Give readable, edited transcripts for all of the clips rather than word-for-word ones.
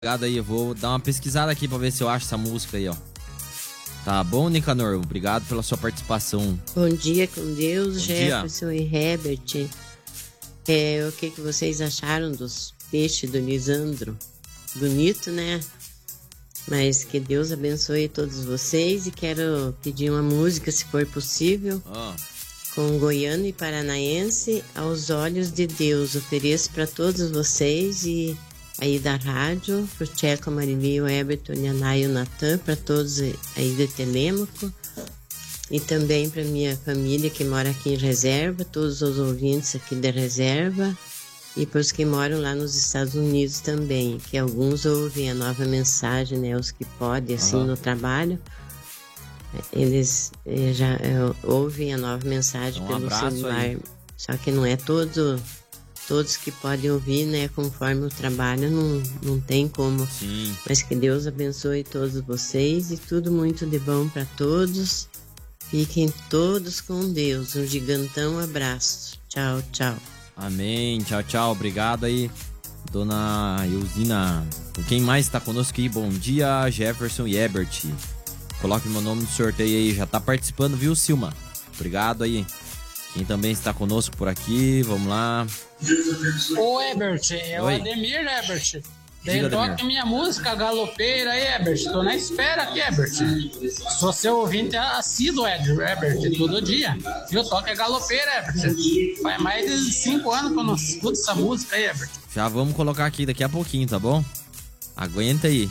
Obrigado aí, eu vou dar uma pesquisada aqui pra ver se eu acho essa música aí, ó. Tá bom, Nicanor? Obrigado pela sua participação. Bom dia com Deus, Bom Jefferson e Herbert. O que vocês acharam dos peixes do Lisandro? Bonito, né? Mas que Deus abençoe todos vocês e quero pedir uma música, se for possível, com goiano e paranaense, Aos Olhos de Deus. Ofereço para todos vocês e aí da rádio, pro Tcheco, a Marili, o Everton, o Yanai e o Natan, para todos aí de Telêmaco, e também para minha família que mora aqui em Reserva, todos os ouvintes aqui da Reserva, e para os que moram lá nos Estados Unidos também, que alguns ouvem a nova mensagem, né, os que podem, assim, no trabalho, eles já ouvem a nova mensagem pelo celular, aí. Só que não é todos que podem ouvir, né, conforme o trabalho, não tem como. Sim. Mas que Deus abençoe todos vocês e tudo muito de bom para todos. Fiquem todos com Deus. Um gigantão abraço. Tchau, tchau. Amém. Tchau, tchau. Obrigado aí, dona Eusina. Quem mais tá conosco aí? Bom dia, Jefferson e Ebert. Coloque meu nome no sorteio aí. Já tá participando, viu, Silma? Obrigado aí. Quem também está conosco por aqui, vamos lá. Ô, Ebert, é Oi. o Ademir, Ebert. Diga, Toca Ademir. minha música galopeira aí, Ebert. Tô na espera aqui, Ebert. Sou seu ouvinte assíduo, Ebert, todo dia. Eu toco é galopeira, Ebert. Faz mais de 5 anos que eu não escuto essa música aí, Ebert. Já vamos colocar aqui daqui a pouquinho, tá bom? Aguenta aí.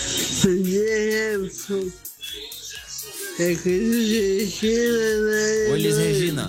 Oi, Elis Regina.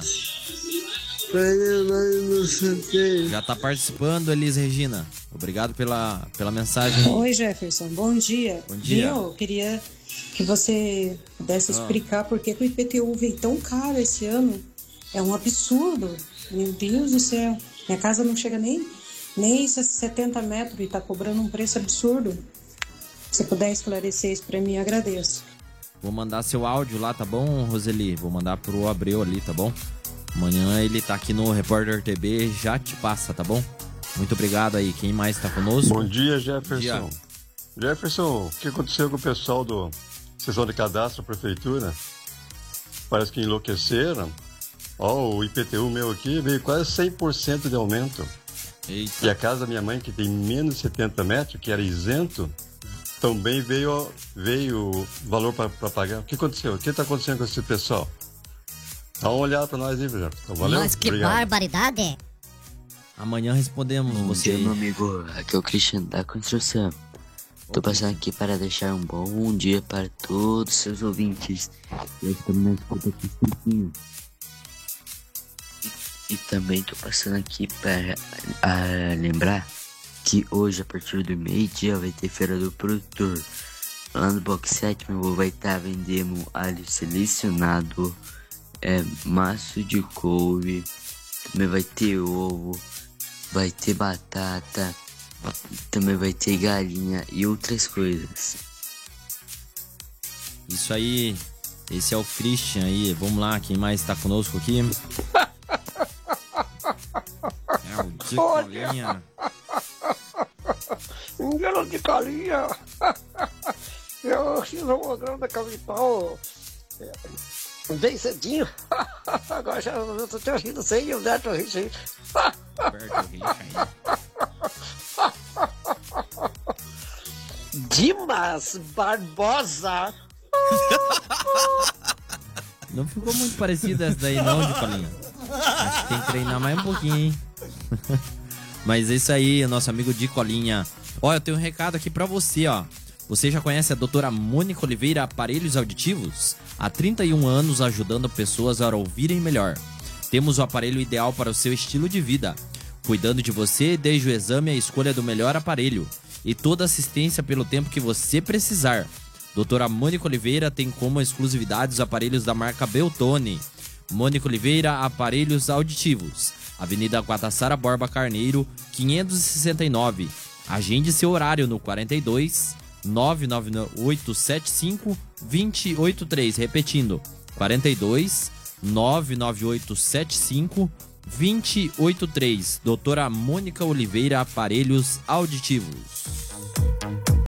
Já tá participando, Elis Regina. Obrigado pela mensagem. Oi, Jefferson. Bom dia. Bom dia. Eu queria que você pudesse explicar por que o IPTU veio tão caro esse ano. É um absurdo. Meu Deus do céu. Minha casa não chega nem 70 metros e tá cobrando um preço absurdo. Se puder esclarecer isso pra mim, agradeço. Vou mandar seu áudio lá, tá bom, Roseli? Vou mandar pro Abreu ali, tá bom? Amanhã ele tá aqui no Repórter TV, já te passa, tá bom? Muito obrigado aí. Quem mais tá conosco? Bom dia, Jefferson. Bom dia. Jefferson, o que aconteceu com o pessoal do Sessão de Cadastro da Prefeitura? Parece que enlouqueceram. O IPTU meu aqui veio quase 100% de aumento. Eita. E a casa da minha mãe, que tem menos de 70 metros, que era isento, também veio valor para pagar. O que aconteceu? O que está acontecendo com esse pessoal? Dá uma olhada para nós aí, Jefferson. Valeu? Mas que Obrigado. barbaridade! Amanhã respondemos Bom você. dia, meu amigo. Aqui é o Christian da Construção. Tô passando aqui para deixar um bom dia para todos os seus ouvintes. Já estamos na escuta aqui certinho. E também tô passando aqui para lembrar que hoje, a partir do meio-dia, vai ter Feira do Produtor. Lá no Box 7, meu avô vai estar vendendo alho selecionado, maço de couve, também vai ter ovo, vai ter batata, também vai ter galinha e outras coisas. Isso aí. Esse é o Christian aí. Vamos lá, quem mais tá conosco aqui? É o de Colinha. Engano de calinha. Eu estou morando na capital bem cedinho. Agora já eu tô te rindo sem o Neto Rich aí. Dimas Barbosa. Não ficou muito parecido essa daí não, de Colinha. Acho que tem que treinar mais um pouquinho, hein? Mas é isso aí, nosso amigo de Colinha. Ó, eu tenho um recado aqui pra você, ó. Você já conhece a doutora Mônica Oliveira Aparelhos Auditivos? Há 31 anos ajudando pessoas a ouvirem melhor. Temos o aparelho ideal para o seu estilo de vida, cuidando de você desde o exame à escolha do melhor aparelho e toda assistência pelo tempo que você precisar. Doutora Mônica Oliveira tem como exclusividade os aparelhos da marca Beltone. Mônica Oliveira Aparelhos Auditivos, Avenida Guatassara Borba Carneiro, 569. Agende seu horário no 42 99875 2083. Repetindo, 42 99875 2083. Doutora Mônica Oliveira Aparelhos Auditivos.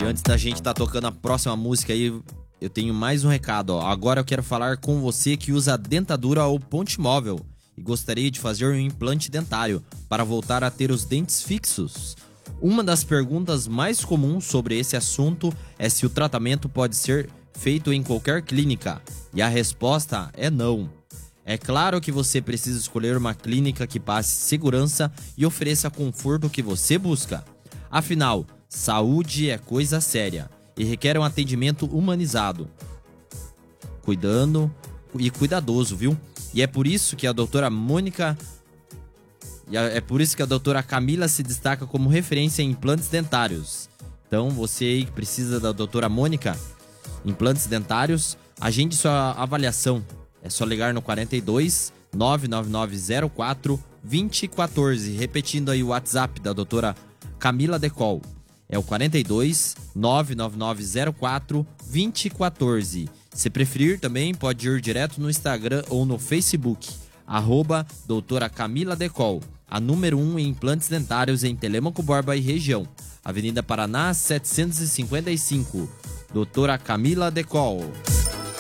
antes da gente tá tocando a próxima música aí, eu tenho mais um recado, ó. Agora eu quero falar com você que usa dentadura ou ponte móvel e gostaria de fazer um implante dentário para voltar a ter os dentes fixos. Uma das perguntas mais comuns sobre esse assunto é se o tratamento pode ser feito em qualquer clínica, e a resposta é não. É claro que você precisa escolher uma clínica que passe segurança e ofereça conforto que você busca. Afinal, saúde é coisa séria e requer um atendimento humanizado, cuidando e cuidadoso, viu? E é por isso que a doutora Camila se destaca como referência em implantes dentários. Então, você aí que precisa da doutora Mônica, implantes dentários, agende sua avaliação. É só ligar no 42 99904 2014. Repetindo aí o WhatsApp da doutora Camila Decol. É o 42 99904 2014. Se preferir também, pode ir direto no Instagram ou no Facebook. @doutora Camila Decol. A número 1 em implantes dentários em Telêmaco Borba e região. Avenida Paraná 755. Doutora Camila Decol.